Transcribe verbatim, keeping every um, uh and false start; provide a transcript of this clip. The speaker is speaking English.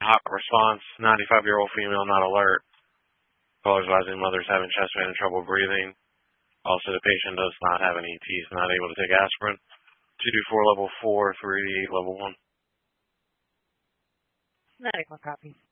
hot response, ninety-five-year-old female not alert. Call advising mother's having chest pain and trouble breathing. Also, the patient does not have any teeth, not able to take aspirin. two two four level four, three eight level one. Medical copy.